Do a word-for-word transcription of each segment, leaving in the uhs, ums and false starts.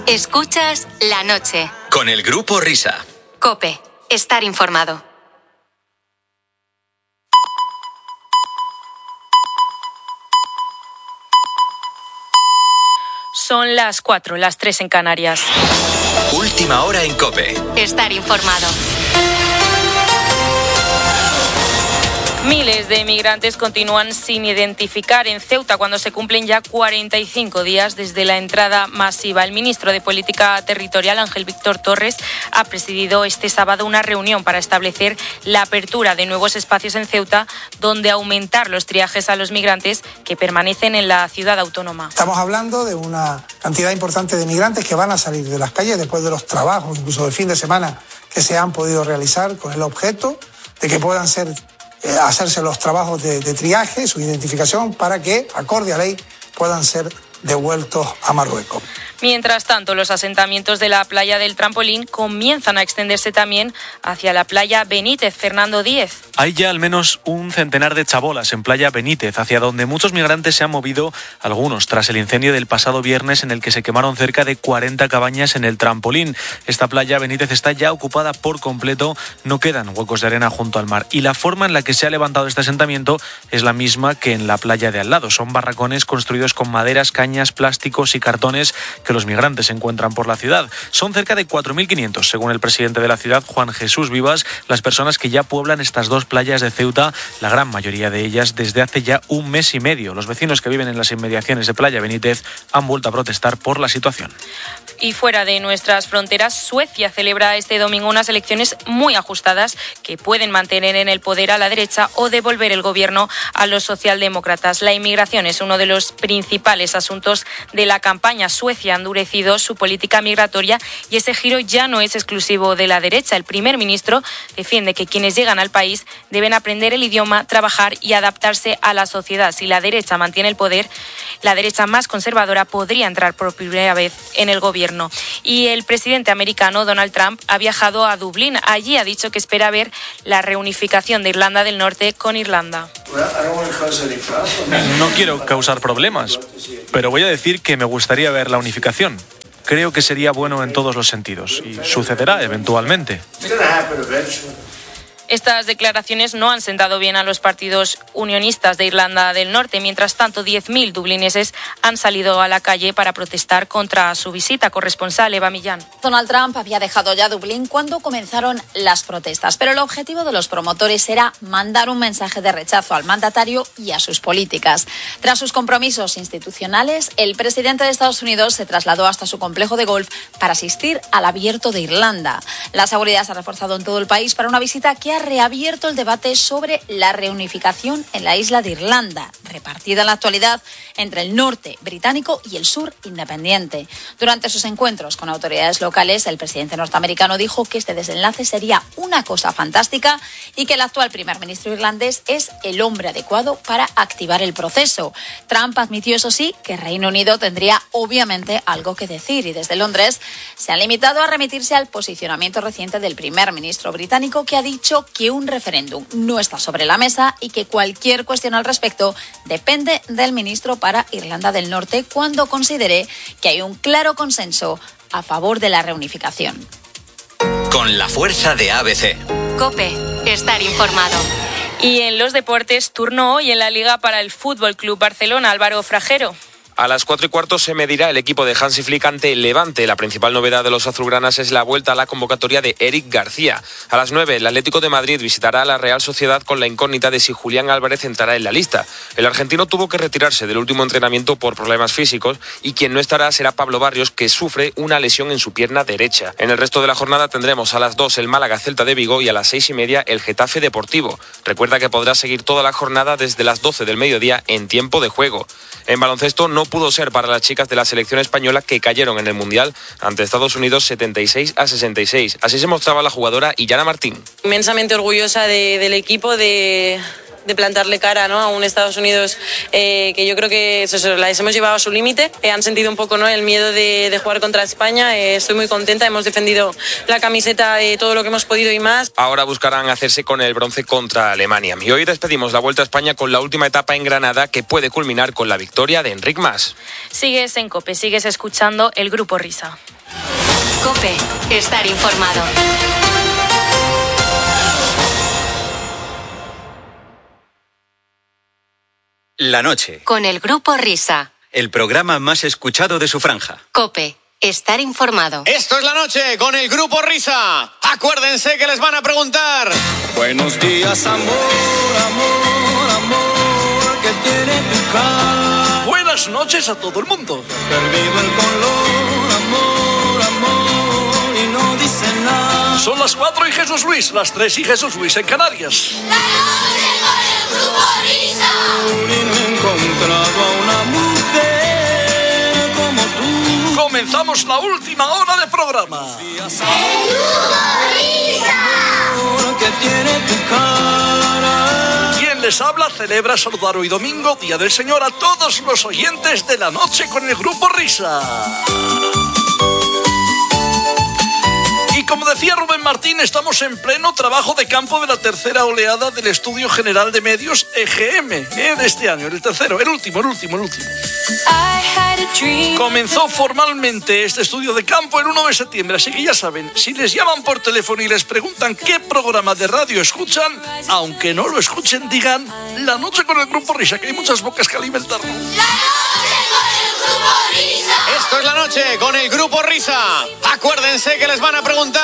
Escuchas La Noche. Con el Grupo Risa. COPE. Estar informado. Son las cuatro, las tres en Canarias. Última hora en COPE. Estar informado. Miles de migrantes continúan sin identificar en Ceuta cuando se cumplen ya cuarenta y cinco días desde la entrada masiva. El ministro de Política Territorial, Ángel Víctor Torres, ha presidido este sábado una reunión para establecer la apertura de nuevos espacios en Ceuta, donde aumentar los triajes a los migrantes que permanecen en la ciudad autónoma. Estamos hablando de una cantidad importante de migrantes que van a salir de las calles después de los trabajos, incluso del fin de semana, que se han podido realizar con el objeto de que puedan ser hacerse los trabajos de, de triaje, su identificación, para que, acorde a ley, puedan ser devueltos a Marruecos. Mientras tanto, los asentamientos de la playa del Trampolín comienzan a extenderse también hacia la playa Benítez. Fernando Díez. Hay ya al menos un centenar de chabolas en playa Benítez, hacia donde muchos migrantes se han movido, algunos tras el incendio del pasado viernes en el que se quemaron cerca de cuarenta cabañas en el Trampolín. Esta playa Benítez está ya ocupada por completo, no quedan huecos de arena junto al mar. Y la forma en la que se ha levantado este asentamiento es la misma que en la playa de al lado. Son barracones construidos con maderas, cañas, plásticos y cartones que los migrantes encuentran por la ciudad. Son cerca de cuatro mil quinientos, según el presidente de la ciudad, Juan Jesús Vivas, las personas que ya pueblan estas dos playas de Ceuta, la gran mayoría de ellas desde hace ya un mes y medio. Los vecinos que viven en las inmediaciones de Playa Benítez han vuelto a protestar por la situación. Y fuera de nuestras fronteras, Suecia celebra este domingo unas elecciones muy ajustadas que pueden mantener en el poder a la derecha o devolver el gobierno a los socialdemócratas. La inmigración es uno de los principales asuntos de la campaña. Suecia ha endurecido su política migratoria y ese giro ya no es exclusivo de la derecha. El primer ministro defiende que quienes llegan al país deben aprender el idioma, trabajar y adaptarse a la sociedad. Si la derecha mantiene el poder, la derecha más conservadora podría entrar por primera vez en el gobierno. Y el presidente americano Donald Trump ha viajado a Dublín. Allí ha dicho que espera ver la reunificación de Irlanda del Norte con Irlanda. No quiero causar problemas, pero voy a decir que me gustaría ver la unificación. Creo que sería bueno en todos los sentidos y sucederá eventualmente. Estas declaraciones no han sentado bien a los partidos unionistas de Irlanda del Norte. Mientras tanto, diez mil dublineses han salido a la calle para protestar contra su visita. Corresponsal Eva Millán. Donald Trump había dejado ya Dublín cuando comenzaron las protestas, pero el objetivo de los promotores era mandar un mensaje de rechazo al mandatario y a sus políticas. Tras sus compromisos institucionales, el presidente de Estados Unidos se trasladó hasta su complejo de golf para asistir al Abierto de Irlanda. La seguridad se ha reforzado en todo el país para una visita que ha reabierto el debate sobre la reunificación en la isla de Irlanda, repartida en la actualidad entre el norte británico y el sur independiente. Durante sus encuentros con autoridades locales, el presidente norteamericano dijo que este desenlace sería una cosa fantástica y que el actual primer ministro irlandés es el hombre adecuado para activar el proceso. Trump admitió, eso sí, que Reino Unido tendría obviamente algo que decir y desde Londres se ha limitado a remitirse al posicionamiento reciente del primer ministro británico, que ha dicho que un referéndum no está sobre la mesa y que cualquier cuestión al respecto depende del ministro para Irlanda del Norte cuando considere que hay un claro consenso a favor de la reunificación. Con la fuerza de A B C. COPE. Estar informado. Y en los deportes, turno hoy en la Liga para el Fútbol Club Barcelona. Álvaro Frajero. A las cuatro y cuarto se medirá el equipo de Hansi Flick ante el Levante. La principal novedad de los azulgranas es la vuelta a la convocatoria de Eric García. A las nueve, el Atlético de Madrid visitará a la Real Sociedad con la incógnita de si Julián Álvarez entrará en la lista. El argentino tuvo que retirarse del último entrenamiento por problemas físicos y quien no estará será Pablo Barrios, que sufre una lesión en su pierna derecha. En el resto de la jornada tendremos a las dos el Málaga Celta de Vigo y a las seis y media el Getafe Deportivo. Recuerda que podrás seguir toda la jornada desde las doce del mediodía en tiempo de juego. En baloncesto no pudo ser para las chicas de la selección española, que cayeron en el Mundial ante Estados Unidos setenta y seis a sesenta y seis. Así se mostraba la jugadora Illana Martín. Inmensamente orgullosa de, del equipo, de... de plantarle cara, ¿no?, a un Estados Unidos eh, que yo creo que eso, eso, las hemos llevado a su límite. Eh, han sentido un poco, ¿no?, el miedo de, de jugar contra España. Eh, estoy muy contenta, hemos defendido la camiseta eh, todo lo que hemos podido y más. Ahora buscarán hacerse con el bronce contra Alemania. Y hoy despedimos la Vuelta a España con la última etapa en Granada, que puede culminar con la victoria de Enric Mas. Sigues en COPE, sigues escuchando el Grupo Risa. COPE. Estar informado. La noche. Con el Grupo Risa. El programa más escuchado de su franja. COPE. Estar informado. Esto es La Noche con el Grupo Risa. Acuérdense que les van a preguntar. Buenos días, amor, amor, amor, que tiene tu cara. Buenas noches a todo el mundo. Perdido el color, amor, amor, y no dice nada. Son las cuatro y Jesús Luis, las tres y Jesús Luis en Canarias. La noche con el Grupo Risa. Y no he encontrado a una mujer como tú. Comenzamos la última hora de programa. El Grupo Risa. Que tiene tu cara. Quien les habla celebra saludar hoy domingo, Día del Señor, a todos los oyentes de La Noche con el Grupo Risa. Y como decía Rubén Martín, estamos en pleno trabajo de campo de la tercera oleada del Estudio General de Medios E G M, ¿eh? de este año, el tercero, el último, el último, el último. Comenzó formalmente este estudio de campo el primero de septiembre, así que ya saben, si les llaman por teléfono y les preguntan qué programa de radio escuchan, aunque no lo escuchen, digan La Noche con el Grupo Risa, que hay muchas bocas que alimentar. La noche con el Grupo Risa. Esto es La Noche con el Grupo Risa. Acuérdense que les van a preguntar.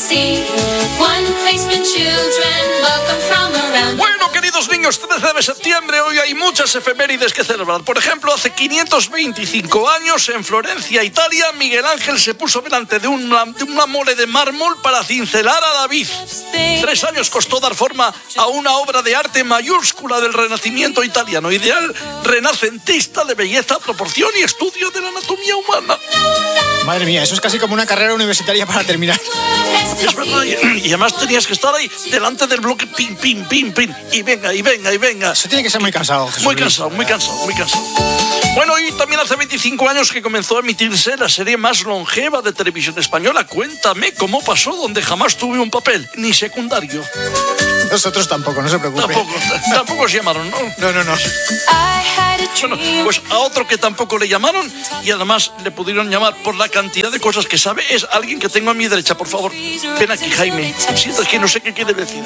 Bueno, queridos niños, trece de septiembre, hoy hay muchas efemérides que celebrar. Por ejemplo, hace quinientos veinticinco años, en Florencia, Italia, Miguel Ángel se puso delante de una, de una mole de mármol para cincelar a David. Tres años costó dar forma a una obra de arte mayúscula del Renacimiento italiano, ideal renacentista de belleza, proporción y estudio de la anatomía humana. Madre mía, eso es casi como una carrera universitaria para terminar. Es verdad, y, y además tenías que estar ahí delante del bloque, pim, pim, pim, pim, y venga, y venga, y venga. Eso tiene que ser muy cansado, Jesús. Muy cansado, muy cansado, muy cansado. Bueno, y también hace veinticinco años que comenzó a emitirse la serie más longeva de televisión española, Cuéntame cómo pasó, donde jamás tuve un papel, ni secundario. Nosotros tampoco, no se preocupe. Tampoco, tampoco os llamaron, ¿no? No, no, no. Bueno, pues a otro que tampoco le llamaron y además le pudieron llamar por la cantidad de cosas que sabe es alguien que tengo a mi derecha, por favor. Ven aquí, Jaime. Siento que no sé qué quiere decir.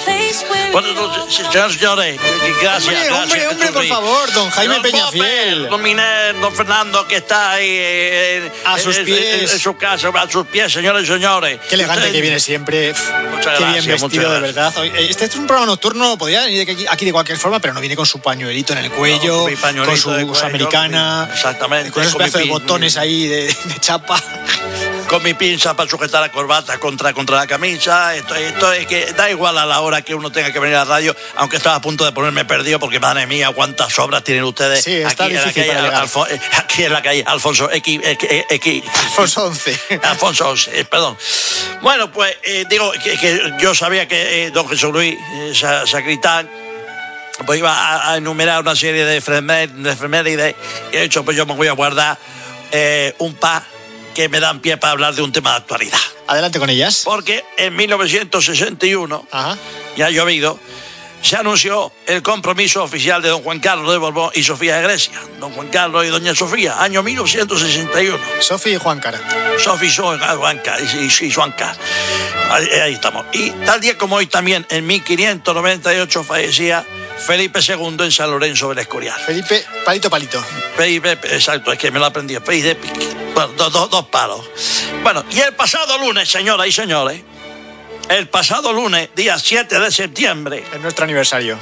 Bueno, señores, señores, gracias. Hombre, gracias, hombre, hombre, por favor, don Jaime don Peñafiel. Don Miner, don Fernando, que está ahí eh, a sus en, pies. En, en su casa, a sus pies, señores y señores. Qué elegante Usted, que viene siempre. Muchas Qué gracias, bien vestido, de verdad. Este es un programa nocturno, podría venir aquí de cualquier forma, pero no viene con su pañuelito en el cuello, no, con, con su cuello, americana, mi, exactamente, con esos pedazos de botones mi, ahí de, de chapa. Con mi pinza para sujetar la corbata contra, contra la camisa. Esto, esto es que da igual a la hora que uno tenga que venir a la radio, aunque estaba a punto de ponerme perdido, porque madre mía, cuántas obras tienen ustedes. Sí, está aquí, difícil en la calle, para Alfo, aquí en la calle Alfonso X, X, X Alfonso once. Alfonso once, perdón. Bueno, pues eh, digo que, que yo sabía que eh, don Jesús Luis eh, Sacristán pues iba a, a enumerar una serie de efemérides y de hecho pues yo me voy a guardar eh, un par que me dan pie para hablar de un tema de actualidad. Adelante con ellas. Porque en mil novecientos sesenta y uno, Ajá. ya ha llovido, se anunció el compromiso oficial de don Juan Carlos de Borbón y Sofía de Grecia. Don Juan Carlos y doña Sofía, año mil novecientos sesenta y uno. Sofía y Juan Cara. Sofía y Juan Cara. Y, y, y Juan Cara. Ahí, ahí estamos. Y tal día como hoy también, en mil quinientos noventa y ocho, fallecía Felipe segundo en San Lorenzo del Escorial. Felipe, palito, palito. Felipe, exacto, es que me lo aprendí. Felipe, bueno, dos, dos, dos palos. Bueno, y el pasado lunes, señoras y señores, el pasado lunes, día siete de septiembre. Es nuestro aniversario.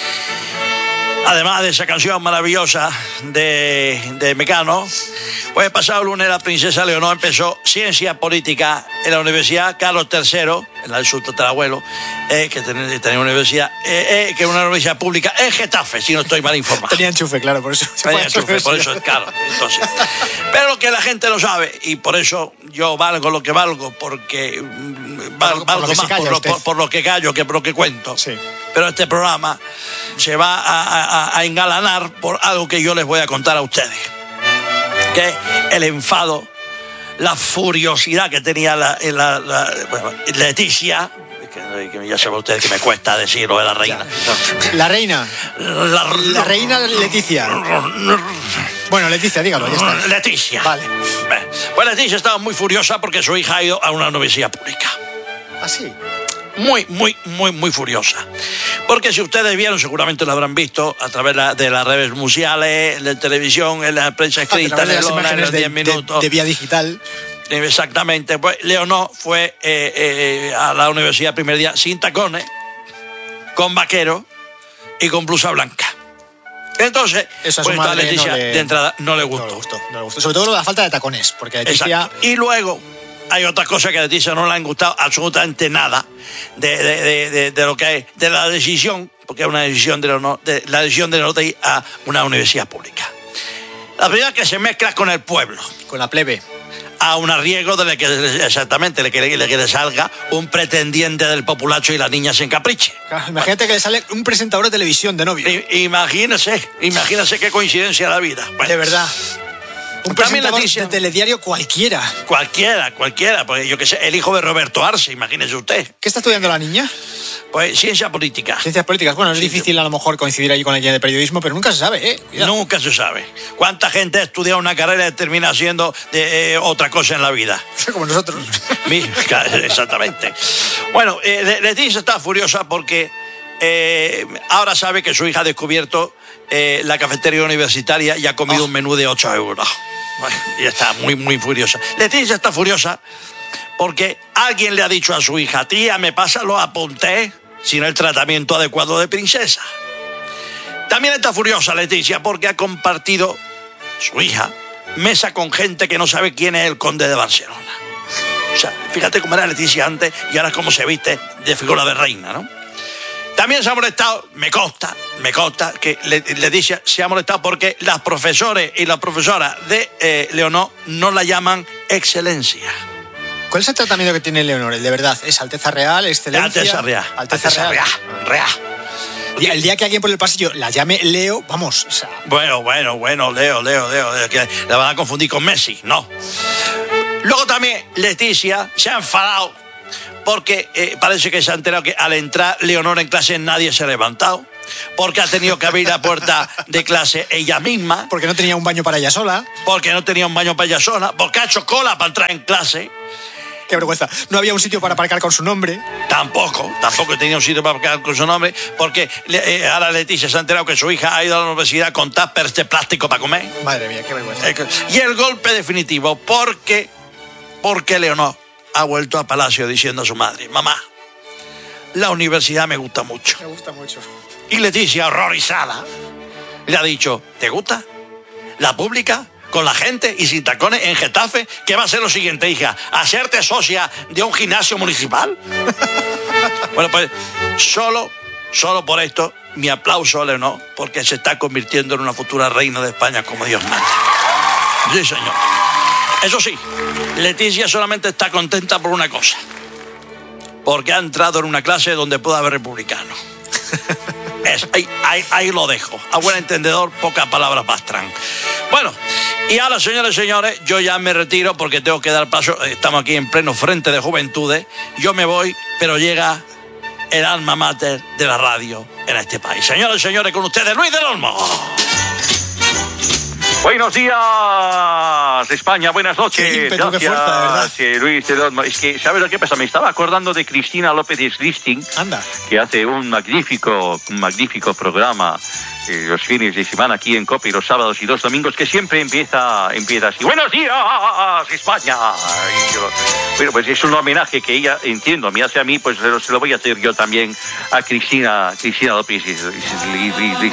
Además de esa canción maravillosa de, de Mecano, pues el pasado lunes la princesa Leonor empezó ciencia política en la Universidad Carlos tercero, en la del sur tatarabuelo, eh, que tenía, tenía una universidad, eh, eh, que es una universidad pública en Getafe, si no estoy mal informado. Tenía enchufe, claro, por eso. Tenía enchufe, por eso es caro. Entonces, pero lo que la gente no sabe, y por eso yo valgo lo que valgo, porque val, valgo por más por lo, por, por lo que callo que por lo que cuento. Sí. Pero este programa se va a, a, a engalanar por algo que yo les voy a contar a ustedes, que es el enfado, la furiosidad que tenía la, la, la, bueno, Leticia, que, que ya saben ustedes que me cuesta decirlo de la reina. La reina. La, la reina Leticia. Bueno, Leticia, dígalo, ya está. Leticia. Vale. Pues Leticia estaba muy furiosa porque su hija ha ido a una universidad pública. ¿Ah, sí? Muy, muy, muy, muy furiosa. Porque si ustedes vieron, seguramente lo habrán visto a través de, la, de las redes sociales, de televisión, en la prensa escrita, ah, de en las online, en los diez minutos. De, de vía digital. Exactamente. Pues Leonor fue eh, eh, a la universidad el primer día sin tacones, con vaquero y con blusa blanca. Entonces, Eso a pues su madre a Leticia no le, de entrada no le gustó. No le gustó, no le gustó. Sobre todo lo de la falta de tacones, porque a Leticia... Exacto. Y luego hay otras cosas que a Leticia no le han gustado absolutamente nada de, de, de, de, de lo que es, de la decisión, porque es una decisión de, no, de la decisión de no ir a una universidad pública. La primera que se mezcla con el pueblo. Con la plebe. A un arriesgo de que exactamente le que, le que le salga un pretendiente del populacho y la niña se encapriche. Claro, imagínate que le sale un presentador de televisión de novio. I, imagínese, imagínese qué coincidencia de la vida. Bueno, de verdad. Un presentador de telediario cualquiera. Cualquiera, cualquiera. Porque yo qué sé, el hijo de Roberto Arce, imagínese usted. ¿Qué está estudiando la niña? Pues ciencia política. Ciencias políticas. Bueno, es sí, difícil a lo mejor coincidir ahí con alguien de periodismo, pero nunca se sabe, ¿eh? Cuidado. Nunca se sabe. ¿Cuánta gente ha estudiado una carrera y termina haciendo de, eh, otra cosa en la vida? Como nosotros. Exactamente. Bueno, eh, Leticia está furiosa porque eh, ahora sabe que su hija ha descubierto eh, la cafetería universitaria y ha comido oh. un menú de ocho euros. Bueno, y está muy, muy furiosa. Leticia está furiosa porque alguien le ha dicho a su hija, tía, me pasa los apuntes sin el tratamiento adecuado de princesa. También está furiosa Leticia porque ha compartido, su hija, mesa con gente que no sabe quién es el conde de Barcelona. O sea, fíjate cómo era Leticia antes y ahora cómo se viste de figura de reina, ¿no? También se ha molestado, me consta, me consta que Leticia se ha molestado porque las profesores y las profesoras de eh, Leonor no la llaman excelencia. ¿Cuál es el tratamiento que tiene Leonor? ¿El de verdad? ¿Es Alteza Real, Excelencia? Alteza Real. Alteza, Alteza Real. Real. Real. Y el día que alguien por el pasillo la llame Leo, vamos, o sea... Bueno, bueno, bueno, Leo, Leo, Leo, Leo que la van a confundir con Messi, no. Luego también Leticia se ha enfadado porque eh, parece que se ha enterado que al entrar Leonor en clase nadie se ha levantado, porque ha tenido que abrir la puerta de clase ella misma. Porque no tenía un baño para ella sola. Porque no tenía un baño para ella sola, porque ha hecho cola para entrar en clase. Qué vergüenza. No había un sitio para aparcar con su nombre. Tampoco, tampoco tenía un sitio para aparcar con su nombre, porque eh, ahora Leticia se ha enterado que su hija ha ido a la universidad con tuppers de plástico para comer. Madre mía, qué vergüenza. Y el golpe definitivo, porque, porque Leonor ha vuelto a Palacio diciendo a su madre, mamá, la universidad me gusta mucho. Me gusta mucho. Y Leticia, horrorizada, le ha dicho, ¿te gusta? ¿La pública? Con la gente y sin tacones en Getafe, ¿qué va a ser lo siguiente, hija? ¿Hacerte socia de un gimnasio municipal? Bueno, pues solo, solo por esto, mi aplauso a Leonor, porque se está convirtiendo en una futura reina de España como Dios manda. Sí, señor. Eso sí, Leticia solamente está contenta por una cosa, porque ha entrado en una clase donde puede haber republicanos. Es, ahí, ahí, ahí lo dejo. A buen entendedor, pocas palabras bastran. Bueno, y ahora, señores y señores, yo ya me retiro porque tengo que dar paso. Estamos aquí en pleno frente de juventudes. Yo me voy, pero llega el alma mater de la radio en este país. Señores y señores, con ustedes, Luis del Olmo. Buenos días, España, buenas noches. Qué ímpetu, gracias, qué fuerza, de verdad. Sí, Luis del Olmo. Es que, ¿sabes lo que pasa? Me estaba acordando de Cristina López Slisting. Anda. Que hace un magnífico, un magnífico programa eh, los fines de semana aquí en COPE, los sábados y los domingos, que siempre empieza, empieza así. ¡Buenos días, España! Y yo, bueno, pues es un homenaje que ella, entiendo, me hace a mí, pues se lo, se lo voy a hacer yo también a Cristina, Cristina López Slisting.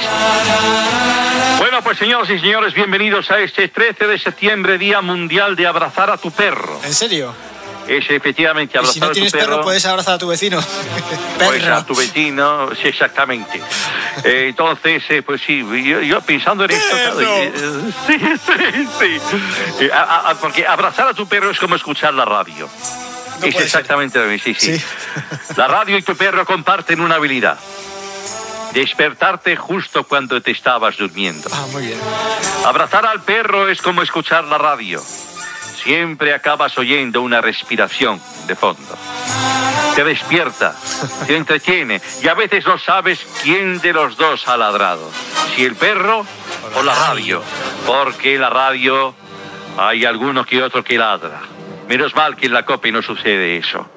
Bueno, pues señoras y señores, bienvenidos a este trece de septiembre, Día Mundial de Abrazar a tu Perro. ¿En serio? Es efectivamente abrazar ¿Y si no a tu tienes perro, perro, puedes abrazar a tu vecino? Pues a tu vecino, sí, exactamente. Eh, entonces, eh, pues sí, yo, yo pensando en esto... Claro, eh, sí, sí, sí. Eh, a, a, porque abrazar a tu perro es como escuchar la radio. No es exactamente lo mismo, sí, sí, sí. La radio y tu perro comparten una habilidad. Despertarte justo cuando te estabas durmiendo. Ah, muy bien. Abrazar al perro es como escuchar la radio. Siempre acabas oyendo una respiración de fondo. Te despierta, te entretiene y a veces no sabes quién de los dos ha ladrado. Si el perro por la radio, porque la radio hay alguno que otro que ladra. Menos mal que en la COPE no sucede eso.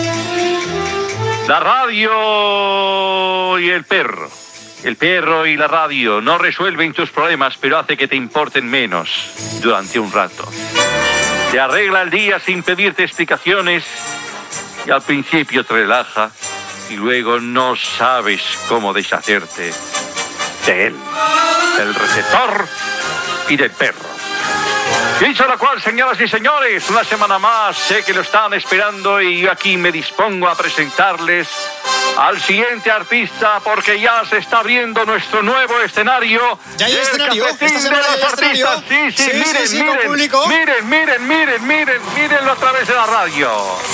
La radio y el perro. El perro y la radio no resuelven tus problemas, pero hace que te importen menos durante un rato. Te arregla el día sin pedirte explicaciones y al principio te relaja y luego no sabes cómo deshacerte de él, del receptor y del perro. Dicho lo cual, señoras y señores, una semana más, sé que lo están esperando y yo aquí me dispongo a presentarles al siguiente artista porque ya se está abriendo nuestro nuevo escenario. ¿Ya hay del escenario? Cafetín ¿Esta semana de hay los escenario? artistas. Sí, sí, Sí, miren, sí, sí, con miren, público. miren, miren, miren, miren, mírenlo a través de la radio.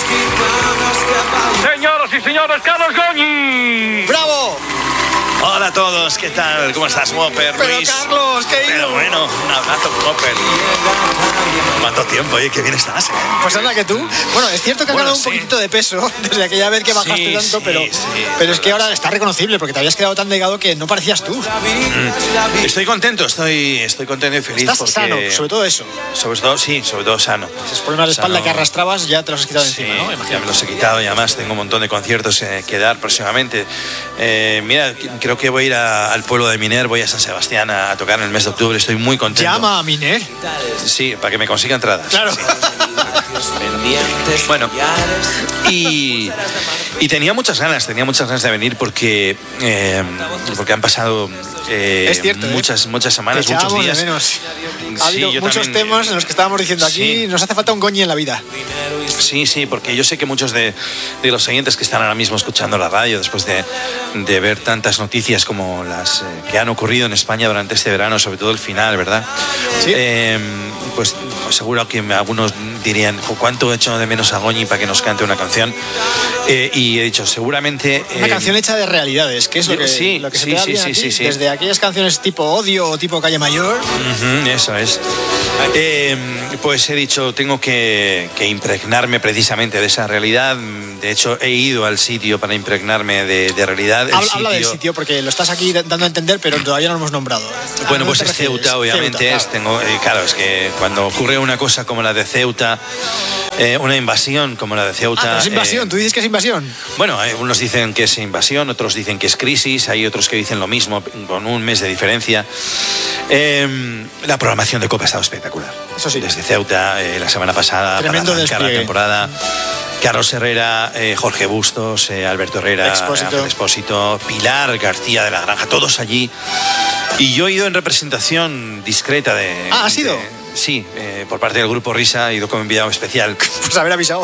Señoras y señores, Carlos Goñi. ¡Bravo! Hola a todos, ¿qué tal? ¿Cómo estás, Whopper, Pero Luis? Carlos, ¿qué Pero hilo? bueno, un abrazo, Whopper. ¿Cuánto tiempo? Oye, qué bien estás, ¿eh? Pues anda que tú. Bueno, es cierto que has Bueno, ganado un sí. poquitito de peso desde aquella vez que bajaste Sí, tanto, sí, pero, sí, pero es es que ahora está reconocible porque te habías quedado tan delgado que no parecías tú. Mm. Estoy contento, estoy, estoy contento y feliz. Estás porque... sano, sobre todo eso. Sobre todo, sí, sobre todo sano. Esos problemas de espalda Sano. que arrastrabas ya te los has quitado de Sí, encima, ¿no? ya Imagino. me los he quitado y además tengo un montón de conciertos eh, que dar próximamente. Eh, mira, creo que voy a ir a- al pueblo de Miner, voy a San Sebastián a, a tocar en el mes de octubre, estoy muy contento. Llama a Miner. Sí, para que me consiga entradas. Claro. Sí. Bueno, y, y tenía muchas ganas, tenía muchas ganas de venir porque, eh, porque han pasado eh, Es cierto, ¿eh? muchas, muchas semanas, Te muchos echábamos de días. menos. Ha Sí, habido yo muchos también, temas en los que estábamos diciendo aquí, sí. nos hace falta un Goñi en la vida. Sí, sí, porque yo sé que muchos de, de los oyentes que están ahora mismo escuchando la radio, después de, de ver tantas noticias como las eh, que han ocurrido en España durante este verano, sobre todo el final, ¿verdad? Sí. Eh, pues seguro que algunos dirían, "Jo, ¿cuánto he hecho de menos a Goñi para que nos cante una canción?" Eh, y he dicho, seguramente... Una eh, canción hecha de realidades, que es lo que, Sí, lo que se sí, te da sí, bien sí, a ti, sí, sí. desde aquellas canciones tipo Odio o tipo Calle Mayor. Ujú, eso es. Eh, pues he dicho, tengo que, que impregnarme precisamente de esa realidad. De hecho, he ido al sitio para impregnarme de, de realidad. El Habla, sitio, habla del sitio, porque lo estás aquí dando a entender, pero todavía no lo hemos nombrado. ¿A Bueno, dónde pues te es refieres? Ceuta, obviamente. Ceuta, es, tengo, eh, claro, es que cuando ocurre una cosa como la de Ceuta, eh, una invasión como la de Ceuta... Ah, pero es invasión, eh, tú dices que es invasión. Bueno, eh, unos dicen que es invasión, otros dicen que es crisis, hay otros que dicen lo mismo, con un mes de diferencia. Eh, la programación de Copa ha estado espectacular. Eso sí. Desde Ceuta, eh, la semana pasada, Tremendo para arrancar la despliegue. temporada. Carlos Herrera, eh, Jorge Bustos, eh, Alberto Herrera, Expósito. Ángel Expósito, Pilar García de la Granja, todos allí. Y yo he ido en representación discreta de... Ah, ¿has ido? de- sí, eh, por parte del Grupo Risa, he ido como enviado especial. Pues haber avisado.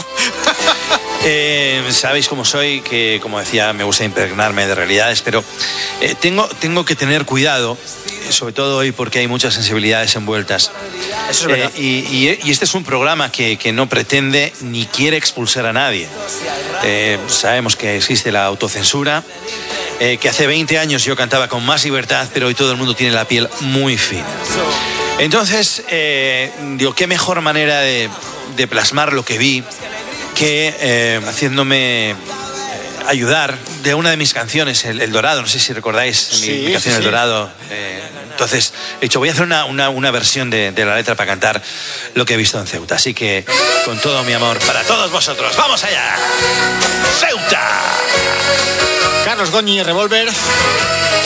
Eh, sabéis cómo soy, que como decía, me gusta impregnarme de realidades, pero eh, tengo, tengo que tener cuidado, eh, sobre todo hoy porque hay muchas sensibilidades envueltas. Eso es verdad. Eh, y, y- y este es un programa que, que no pretende ni quiere expulsar a nadie. Eh, sabemos que existe la autocensura, eh, que hace veinte años yo cantaba con más libertad, pero hoy todo el mundo tiene la piel muy fina. Entonces, eh, digo, qué mejor manera de, de plasmar lo que vi que eh, haciéndome eh, ayudar de una de mis canciones, El, El Dorado, no sé si recordáis mi- Sí, mi, canción sí, El sí. Dorado. Eh, entonces, he dicho, voy a hacer una, una, una versión de, de la letra para cantar lo que he visto en Ceuta. Así que, con todo mi amor para todos vosotros, ¡vamos allá! ¡Ceuta! Carlos Goñi, Revolver.